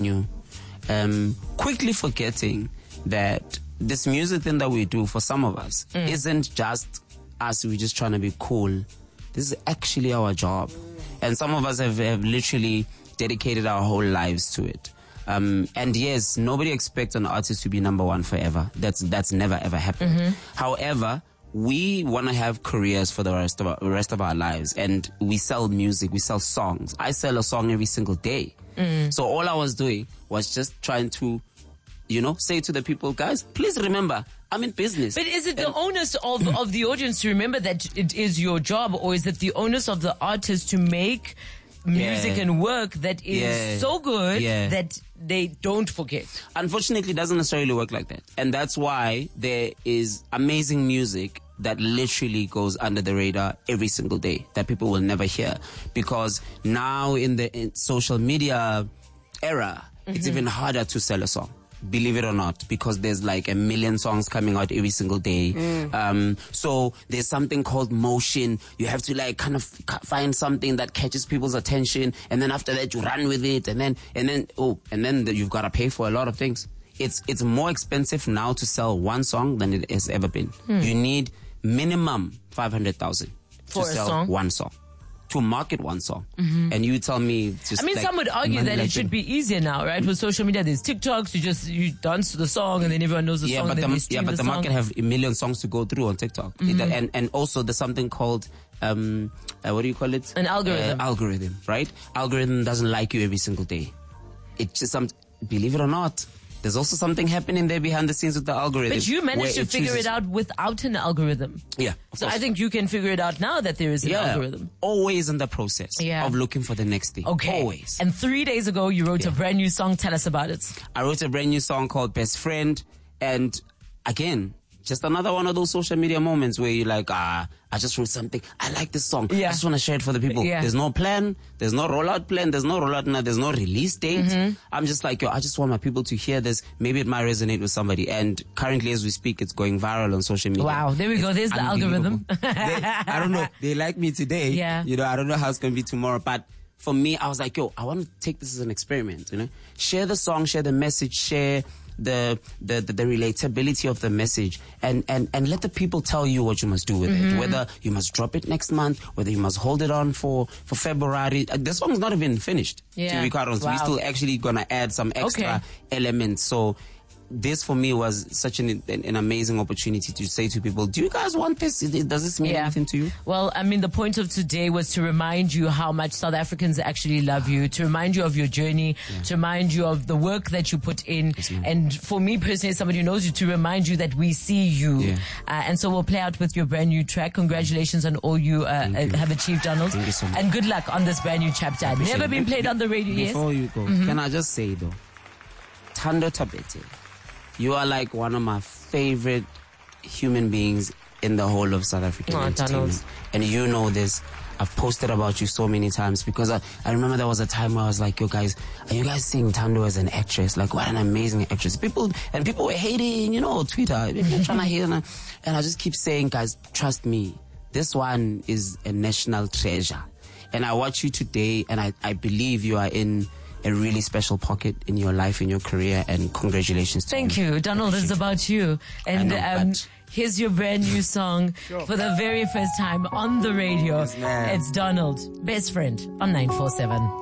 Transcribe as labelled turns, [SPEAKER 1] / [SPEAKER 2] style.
[SPEAKER 1] you, quickly forgetting that this music thing that we do for some of us isn't just us, we're just trying to be cool. This is actually our job. And some of us have literally dedicated our whole lives to it. And yes, nobody expects an artist to be number one forever. That's never ever happened. However, we want to have careers for the rest of our lives, and we sell music, we sell songs. I sell a song every single day. So all I was doing was just trying to, say to the people, guys, please remember, I'm in business.
[SPEAKER 2] But is it the onus of the audience to remember that it is your job, or is it the onus of the artist to make music and work that is so good that they don't forget?
[SPEAKER 1] Unfortunately, it doesn't necessarily work like that. And that's why there is amazing music that literally goes under the radar every single day that people will never hear. Because now in the social media era, it's even harder to sell a song. Believe it or not, because there's like 1 million songs coming out every single day. So there's something called motion. You have to like kind of find something that catches people's attention, and then after that you run with it, and then you've got to pay for a lot of things. It's more expensive now to sell one song than it has ever been. You need minimum 500,000 to sell one song. To market one song. And you tell me just
[SPEAKER 2] some would argue that it should be easier now, right? With social media, there's TikToks, you dance to the song and then everyone knows the song.
[SPEAKER 1] But the market have 1 million songs to go through on TikTok. And also there's something called what do you call it?
[SPEAKER 2] An algorithm.
[SPEAKER 1] Algorithm, right? Algorithm doesn't like you every single day. It's just believe it or not, there's also something happening there behind the scenes with the algorithm.
[SPEAKER 2] But you managed to figure it out without an algorithm.
[SPEAKER 1] Yeah.
[SPEAKER 2] So I think you can figure it out now that there is an algorithm.
[SPEAKER 1] Always in the process of looking for the next thing.
[SPEAKER 2] Okay.
[SPEAKER 1] Always.
[SPEAKER 2] And 3 days ago, you wrote a brand new song. Tell us about it.
[SPEAKER 1] I wrote a brand new song called Best Friend. And again, just another one of those social media moments where you're like, I just wrote something. I like this song. I just want to share it for the people. There's no plan. There's no rollout plan. There's no rollout now. There's no release date. I'm just like, I just want my people to hear this. Maybe it might resonate with somebody. And currently, as we speak, it's going viral on social media.
[SPEAKER 2] Wow. There we go. There's the algorithm.
[SPEAKER 1] I don't know. They like me today.
[SPEAKER 2] Yeah.
[SPEAKER 1] I don't know how it's going to be tomorrow. But for me, I was like, I want to take this as an experiment. Share the song, share the message, share the relatability of the message, and let the people tell you what you must do with it. Whether you must drop it next month, whether you must hold it on for February. The song's not even finished. To be quite honest, we're still actually gonna add some extra elements. So this for me was such an amazing opportunity to say to people, do you guys want this? Does this mean anything to you?
[SPEAKER 2] Well, the point of today was to remind you how much South Africans actually love you, to remind you of your journey, to remind you of the work that you put in. And for me personally, somebody who knows you, to remind you that we see you. And so we'll play out with your brand new track. Congratulations on all you have achieved, Donald.
[SPEAKER 1] Thank you so much.
[SPEAKER 2] And good luck on this brand new chapter. Never been played on the radio,
[SPEAKER 1] Before you go, can I just say though, Thando Tabete, you are like one of my favorite human beings in the whole of South African entertainment. And you know this. I've posted about you so many times because I remember there was a time where I was like, yo guys, are you guys seeing Thando as an actress? Like, what an amazing actress. People were hating, Twitter. People trying to hate. And I just keep saying, guys, trust me. This one is a national treasure. And I watch you today and I believe you are in a really special pocket in your life, in your career, and congratulations to
[SPEAKER 2] Thank you. Donald, it's about you. And here's your brand new song for the very first time on the radio. It's Donald, Best Friend on 947.